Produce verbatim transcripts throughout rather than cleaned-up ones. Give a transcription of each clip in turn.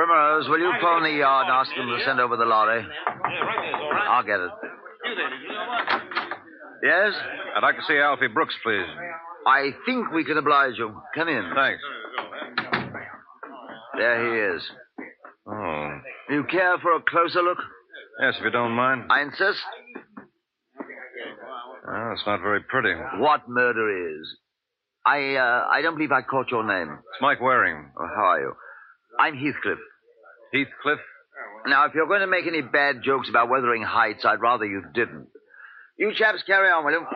Primrose, will you phone the yard and ask them to send over the lorry? I'll get it. Yes? I'd like to see Alfie Brooks, please. I think we can oblige you. Come in. Thanks. There he is. Oh. You care for a closer look? Yes, if you don't mind. I insist. Oh, it's not very pretty. What murder is? I, uh, I don't believe I caught your name. It's Mike Waring. Oh, how are you? I'm Heathcliff. Heathcliff? Now, if you're going to make any bad jokes about Wuthering Heights, I'd rather you didn't. You chaps carry on, will you?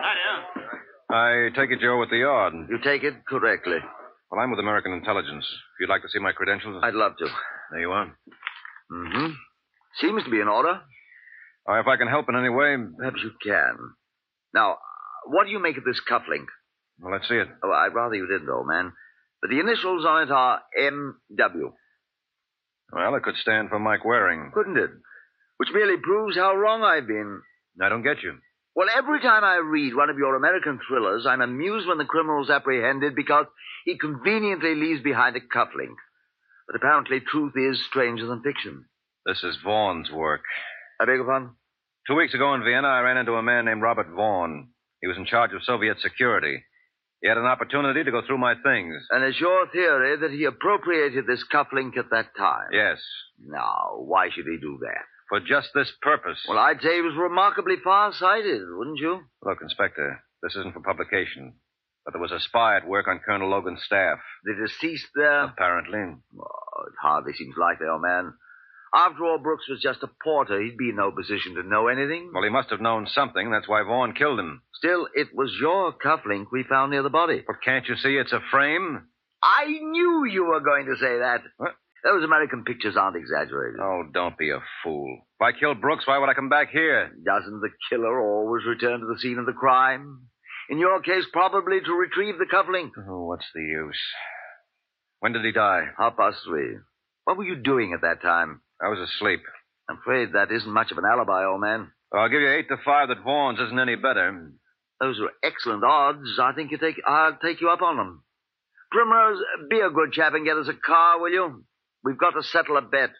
I take it you're with the yard. You take it correctly. Well, I'm with American Intelligence. If you'd like to see my credentials. I'd love to. There you are. Mm-hmm. Seems to be in order. Oh, if I can help in any way. Perhaps you can. Now, what do you make of this cufflink? Well, let's see it. Oh, I'd rather you didn't, old man. But the initials on it are M W. Well, it could stand for Mike Waring. Couldn't it? Which merely proves how wrong I've been. I don't get you. Well, every time I read one of your American thrillers, I'm amused when the criminal's apprehended because he conveniently leaves behind a cufflink. But apparently truth is stranger than fiction. This is Vaughn's work. I beg your pardon? Two weeks ago in Vienna, I ran into a man named Robert Vaughn. He was in charge of Soviet security. He had an opportunity to go through my things. And it's your theory that he appropriated this cufflink at that time? Yes. Now, why should he do that? For just this purpose. Well, I'd say he was remarkably far-sighted, wouldn't you? Look, Inspector, this isn't for publication. But there was a spy at work on Colonel Logan's staff. The deceased there? Apparently. Oh, it hardly seems likely, old man. After all, Brooks was just a porter. He'd be in no position to know anything. Well, he must have known something. That's why Vaughn killed him. Still, it was your cufflink we found near the body. But can't you see it's a frame? I knew you were going to say that. What? Those American pictures aren't exaggerated. Oh, don't be a fool. If I killed Brooks, why would I come back here? Doesn't the killer always return to the scene of the crime? In your case, probably to retrieve the cufflink. Oh, what's the use? When did he die? Half past three. What were you doing at that time? I was asleep. I'm afraid that isn't much of an alibi, old man. Well, I'll give you eight to five that Vaughn's isn't any better. Those are excellent odds. I think you take, I'll take you up on them. Primrose, be a good chap and get us a car, will you? We've got to settle a bet.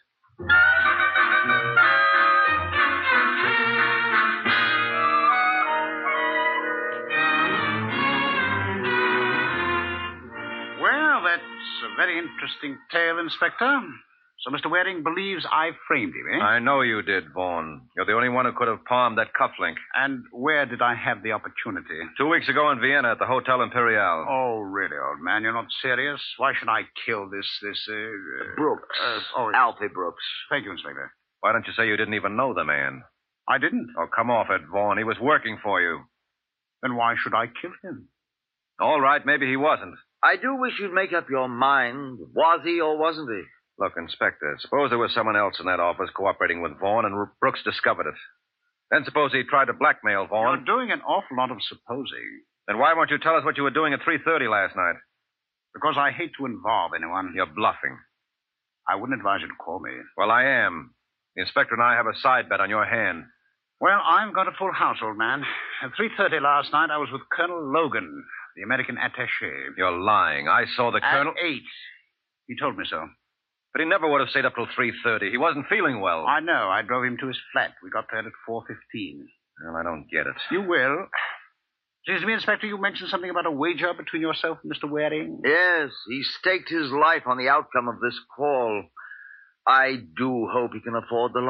Well, that's a very interesting tale, Inspector. So Mister Waring believes I framed him, eh? I know you did, Vaughn. You're the only one who could have palmed that cufflink. And where did I have the opportunity? Two weeks ago in Vienna at the Hotel Imperial. Oh, really, old man? You're not serious? Why should I kill this, this, uh... uh Brooks. Uh, oh, Alfie Brooks. Thank you, Inspector. Why don't you say you didn't even know the man? I didn't. Oh, come off it, Vaughn. He was working for you. Then why should I kill him? All right, maybe he wasn't. I do wish you'd make up your mind. Was he or wasn't he? Look, Inspector, suppose there was someone else in that office cooperating with Vaughn and Brooks discovered it. Then suppose he tried to blackmail Vaughn. You're doing an awful lot of supposing. Then why won't you tell us what you were doing at three thirty last night? Because I hate to involve anyone. You're bluffing. I wouldn't advise you to call me. Well, I am. The inspector and I have a side bet on your hand. Well, I've got a full house, old man. At three thirty last night, I was with Colonel Logan, the American attaché. You're lying. I saw the At colonel... eight. He told me so. But he never would have stayed up till three thirty. He wasn't feeling well. I know. I drove him to his flat. We got there at four fifteen. Well, I don't get it. You will. Seems to me, Inspector, you mentioned something about a wager between yourself and Mister Waring. Yes, he staked his life on the outcome of this call. I do hope he can afford the